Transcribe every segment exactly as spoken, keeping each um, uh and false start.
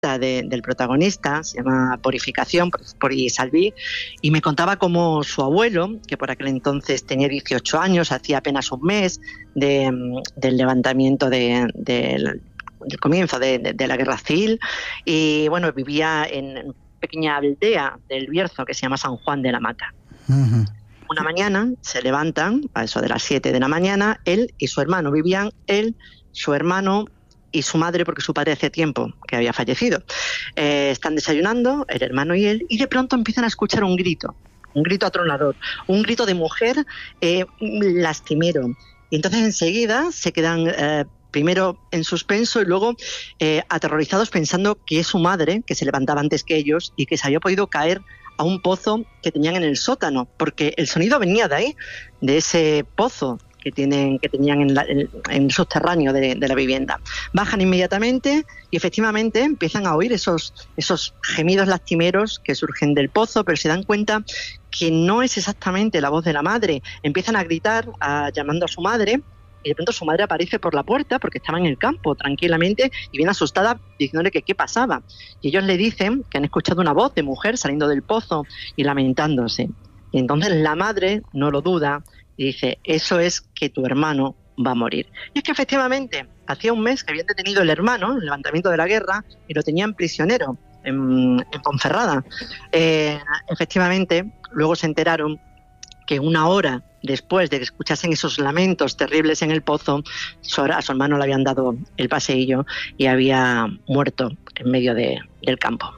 De, del protagonista, se llama Purificación, por Salví, y me contaba cómo su abuelo, que por aquel entonces tenía dieciocho años, hacía apenas un mes de, del levantamiento de, de, del comienzo de, de, de la guerra civil, y bueno, vivía en una pequeña aldea del Bierzo que se llama San Juan de la Mata. Uh-huh. Una mañana se levantan, a eso de las siete de la mañana, él y su hermano, vivían él, su hermano y su madre, porque su padre hacía tiempo que había fallecido. Eh, están desayunando, el hermano y él, y de pronto empiezan a escuchar un grito, un grito atronador, un grito de mujer eh, lastimero. Y entonces enseguida se quedan eh, primero en suspenso y luego eh, aterrorizados pensando que es su madre, que se levantaba antes que ellos y que se había podido caer a un pozo que tenían en el sótano, porque el sonido venía de ahí, de ese pozo que tienen que tenían en, la, en, en el subterráneo de, de la vivienda. Bajan inmediatamente y efectivamente empiezan a oír esos, esos gemidos lastimeros que surgen del pozo, pero se dan cuenta que no es exactamente la voz de la madre. Empiezan a gritar a, llamando a su madre, y de pronto su madre aparece por la puerta porque estaba en el campo tranquilamente y bien asustada, diciéndole que qué pasaba. Y ellos le dicen que han escuchado una voz de mujer saliendo del pozo y lamentándose. Y entonces la madre no lo duda y dice, eso es que tu hermano va a morir. Y es que efectivamente, hacía un mes que habían detenido el hermano, el levantamiento de la guerra, y lo tenían prisionero en, en Ponferrada. Eh, efectivamente, luego se enteraron que una hora después de que escuchasen esos lamentos terribles en el pozo, a su hermano le habían dado el paseillo y había muerto en medio de, del campo.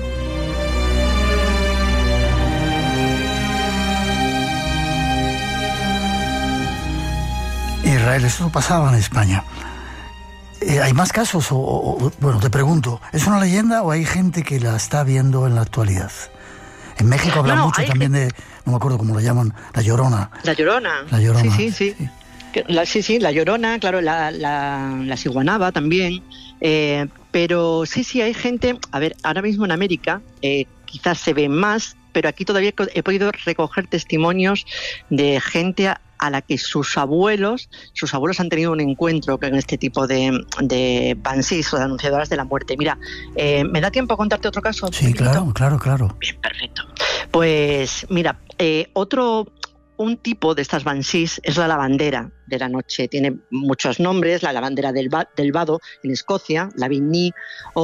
Israel, eso no pasaba en España. Eh, ¿Hay más casos? O, o, bueno, te pregunto, ¿es una leyenda o hay gente que la está viendo en la actualidad? En México hablan no, mucho también gente... de, no me acuerdo cómo la llaman, la Llorona. La Llorona. La Llorona. Sí, sí, sí. sí. La, sí, sí, la Llorona, claro, la, la, la Ciguanaba también. Eh, pero sí, sí, hay gente... A ver, ahora mismo en América eh, quizás se ve más, pero aquí todavía he podido recoger testimonios de gente a, a la que sus abuelos, sus abuelos han tenido un encuentro con este tipo de, de banshees o de anunciadoras de la muerte. Mira, eh, ¿me da tiempo a contarte otro caso? Sí, claro, claro, claro. Bien, perfecto. Pues mira, eh, otro... Un tipo de estas banshees es la lavandera de la noche. Tiene muchos nombres, la lavandera del, ba- del Vado en Escocia, la Vigny,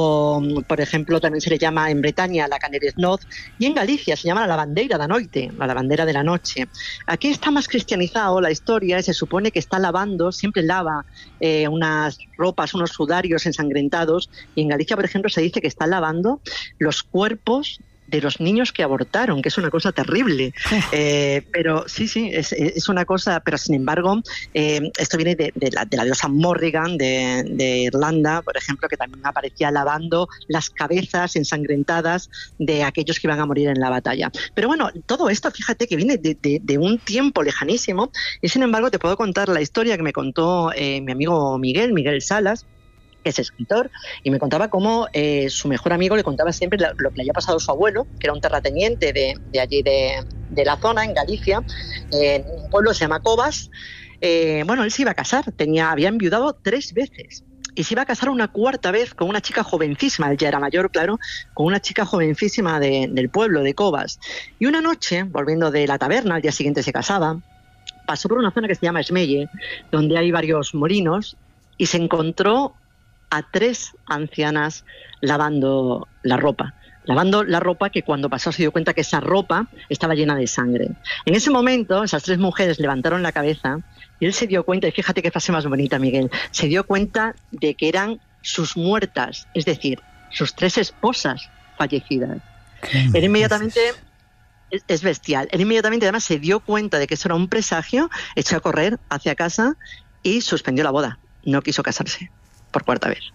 o por ejemplo también se le llama en Bretaña la Caneresnoz, y en Galicia se llama la lavandeira da noite, la lavandera de la noche. Aquí está más cristianizado la historia, se supone que está lavando, siempre lava eh, unas ropas, unos sudarios ensangrentados, y en Galicia, por ejemplo, se dice que está lavando los cuerpos de los niños que abortaron, que es una cosa terrible. Eh, pero sí, sí, es, es una cosa, pero sin embargo, eh, esto viene de, de, la, de la diosa Morrigan de, de Irlanda, por ejemplo, que también aparecía lavando las cabezas ensangrentadas de aquellos que iban a morir en la batalla. Pero bueno, todo esto, fíjate que viene de, de, de un tiempo lejanísimo, y sin embargo te puedo contar la historia que me contó eh, mi amigo Miguel, Miguel Salas, que es escritor, y me contaba cómo eh, su mejor amigo le contaba siempre lo, lo que le había pasado a su abuelo, que era un terrateniente de, de allí de, de la zona, en Galicia, eh, en un pueblo que se llama Cobas. Eh, bueno, él se iba a casar, tenía, había enviudado tres veces, y se iba a casar una cuarta vez con una chica jovencísima, él ya era mayor, claro, con una chica jovencísima de, del pueblo, de Cobas. Y una noche, volviendo de la taberna, al día siguiente se casaba, pasó por una zona que se llama Esmelle, donde hay varios molinos, y se encontró a tres ancianas lavando la ropa. Lavando la ropa que cuando pasó se dio cuenta que esa ropa estaba llena de sangre. En ese momento, esas tres mujeres levantaron la cabeza y él se dio cuenta, y fíjate qué frase más bonita, Miguel, se dio cuenta de que eran sus muertas, es decir, sus tres esposas fallecidas. Él inmediatamente... Es, es bestial. Él inmediatamente además se dio cuenta de que eso era un presagio, echó a correr hacia casa y suspendió la boda. No quiso casarse por cuarta vez.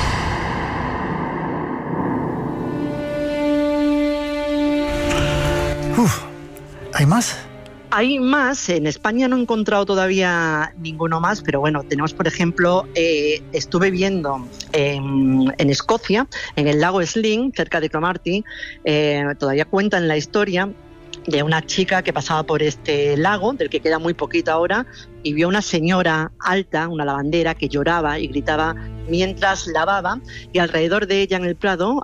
Uf, ¿hay más? Hay más. En España no he encontrado todavía ninguno más, pero bueno, tenemos, por ejemplo, eh, estuve viendo en, en Escocia, en el lago Sling, cerca de Cromarty, eh, todavía cuentan la historia de una chica que pasaba por este lago, del que queda muy poquito ahora, y vio una señora alta, una lavandera, que lloraba y gritaba mientras lavaba, y alrededor de ella en el prado